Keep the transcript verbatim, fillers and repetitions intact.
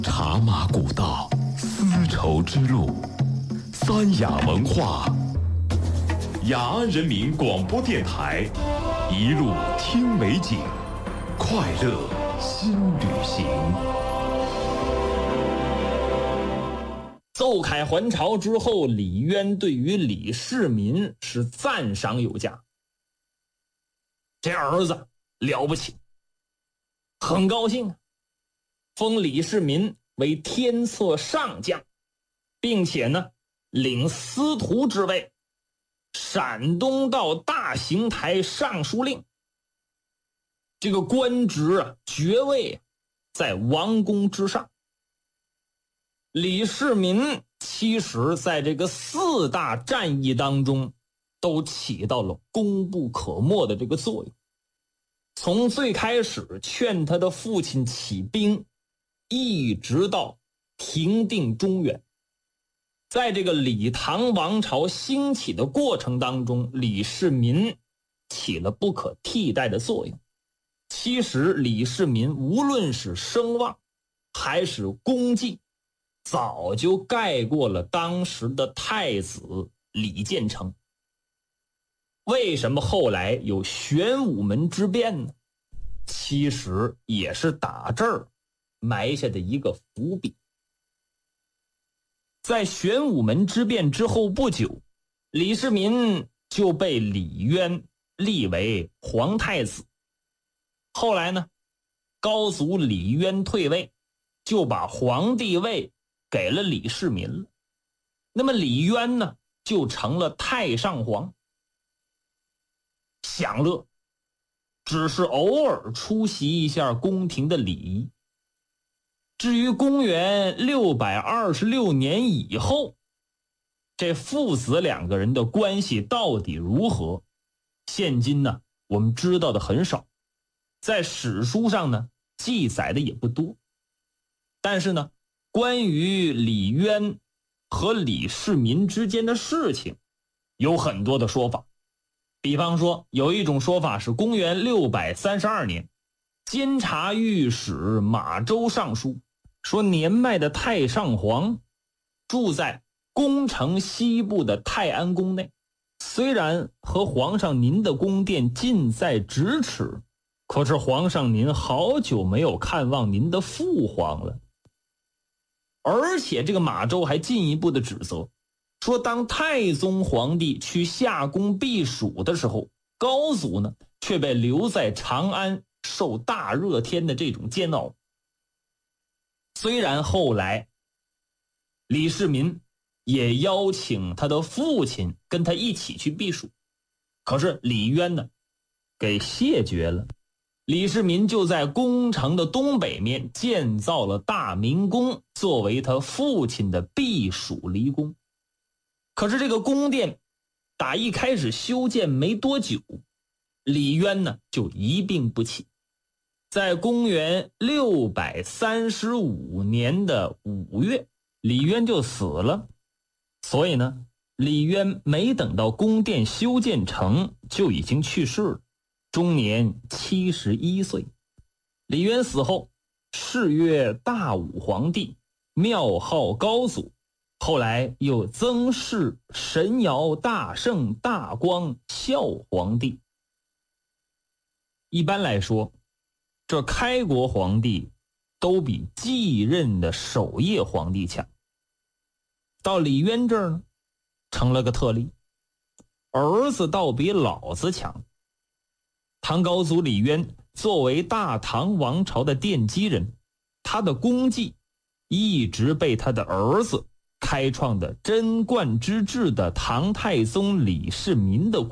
茶马古道，丝绸之路，三雅文化，雅安人民广播电台，一路听美景，快乐新旅行。 奏凯还朝之后，李渊对于李世民是赞赏有加。这儿子了不起，很高兴啊，封李世民为天策上将，并且呢领司徒之位，陕东道大行台尚书令。这个官职啊，爵位啊，在王公之上。李世民其实在这个四大战役当中都起到了功不可没的这个作用。从最开始劝他的父亲起兵，一直到平定中原，在这个李唐王朝兴起的过程当中，李世民起了不可替代的作用。其实李世民无论是声望还是功绩，早就盖过了当时的太子李建成。为什么后来有玄武门之变呢？其实也是打这儿埋下的一个伏笔。在玄武门之变之后不久，李世民就被李渊立为皇太子。后来呢，高祖李渊退位，就把皇帝位给了李世民了。那么李渊呢，就成了太上皇，享乐，只是偶尔出席一下宫廷的礼仪。至于公元六百二十六年以后，这父子两个人的关系到底如何，现今呢我们知道的很少，在史书上呢记载的也不多。但是呢，关于李渊和李世民之间的事情有很多的说法。比方说，有一种说法是公元六百三十二年，监察御史马周上书说，年迈的太上皇住在宫城西部的泰安宫内，虽然和皇上您的宫殿近在咫尺，可是皇上您好久没有看望您的父皇了。而且这个马周还进一步的指责说，当太宗皇帝去夏宫避暑的时候，高祖呢却被留在长安受大热天的这种煎熬。虽然后来李世民也邀请他的父亲跟他一起去避暑，可是李渊呢给谢绝了。李世民就在宫城的东北面建造了大明宫，作为他父亲的避暑离宫。可是这个宫殿打一开始修建没多久，李渊呢就一病不起。在公元六百三十五年的五月，李渊就死了。所以呢，李渊没等到宫殿修建成就已经去世了，终年七十一岁。李渊死后，谥曰大武皇帝，庙号高祖，后来又增谥神尧大圣大光孝皇帝。一般来说，这开国皇帝都比继任的守业皇帝强。到李渊这儿呢，成了个特例，儿子倒比老子强。唐高祖李渊作为大唐王朝的奠基人，他的功绩一直被他的儿子开创的贞观之治的唐太宗李世民的